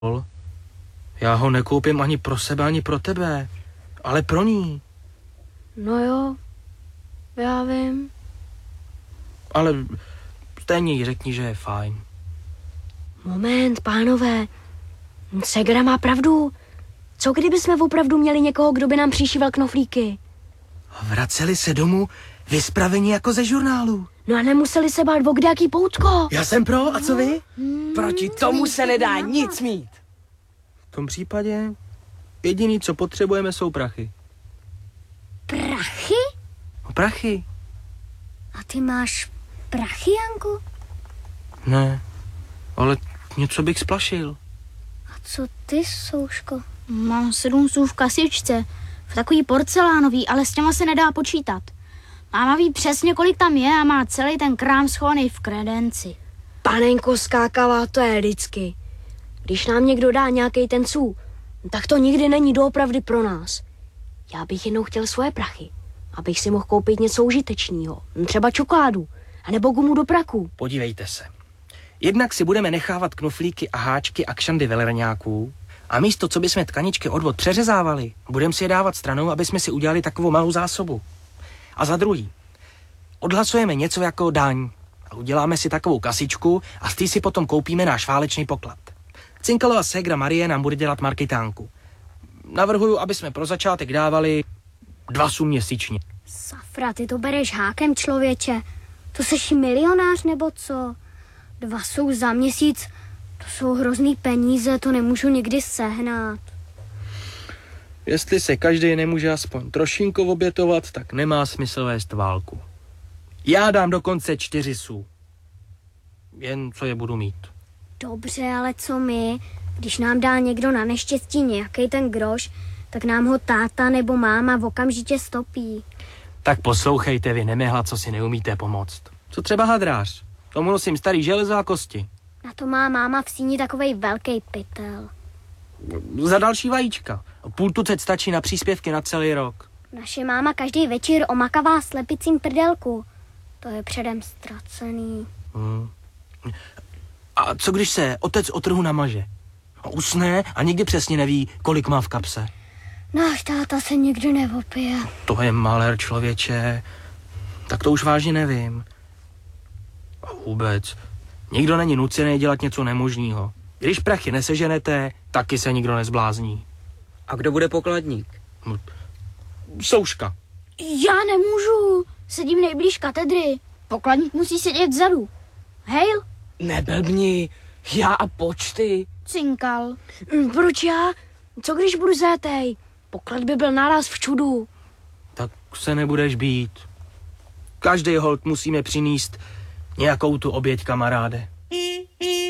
Já ho nekoupím ani pro sebe, ani pro tebe, ale pro ní. No jo, já vím. Ale stejně jí řekni, že je fajn. Moment, pánové. Segra má pravdu. Co kdyby jsme opravdu měli někoho, kdo by nám přišíval knoflíky? Vraceli se domů vyspraveni jako ze žurnálu. No a nemuseli se bát o kdejaký poutko. Já jsem pro, a co vy? Proti tomu se nedá nic mít. V tom případě jediný, co potřebujeme, jsou prachy. Prachy? No, prachy? A ty máš prachy, Janku? Ne, ale něco bych splašil. A co ty, Souško? Mám 7 sů v kasičce, v takový porcelánový, ale s těma se nedá počítat. Máma ví přesně, kolik tam je a má celý ten krám schovaný v kredenci. Panenko skákavá, to je vždycky. Když nám někdo dá nějaký ten sů, tak to nikdy není doopravdy pro nás. Já bych jednou chtěl svoje prachy, abych si mohl koupit něco užitečného. Třeba čokoládu, anebo gumu do praku. Podívejte se. Jednak si budeme nechávat knoflíky a háčky a kšandy velerňáků a místo, co bychom tkaničky odvod přeřezávali, budeme si je dávat stranou, aby jsme si udělali takovou malou zásobu. A za druhý, odhlasujeme něco jako daň a uděláme si takovou kasičku a z té si potom koupíme náš válečný poklad. Cinkalova ségra Marie nám bude dělat marketánku. Navrhuju, aby jsme pro začátek dávali 2 sů měsíčně. Safra, ty to bereš hákem, člověče. To seš milionář nebo co? 2 sou za měsíc, to jsou hrozný peníze, to nemůžu nikdy sehnat. Jestli se každý nemůže aspoň trošinku obětovat, tak nemá smysl vést válku. Já dám dokonce 4 sů. Jen co je budu mít. Dobře, ale co my? Když nám dá někdo na neštěstí nějaký ten groš, tak nám ho táta nebo máma okamžitě stopí. Tak poslouchejte vy, nemehla, co si neumíte pomoct. Co třeba hadrář? Tomu nosím starý železo a kosti. Na to má máma v síni takovej velký pytel. Za další vajíčka. Půl tucet stačí na příspěvky na celý rok. Naše máma každý večer omakává slepicím prdelku. To je předem ztracený. A co když se otec o trhu namaže? Usne a nikdy přesně neví, kolik má v kapse. Náš táta se nikdy neopije. To je malér, člověče. Tak to už vážně nevím. A vůbec, nikdo není nucený dělat něco nemožného. Když prachy neseženete, taky se nikdo nezblázní. A kdo bude pokladník? Souška. Já nemůžu, sedím nejblíž katedry. Pokladník musí sedět vzadu. Hejl, Neblbni, já a počty. cinkal. Proč já? Co když budu zétej? Poklad by byl naraz v čudu. Tak se nebudeš být. Každý holt musíme přinést nějakou tu oběť, kamaráde.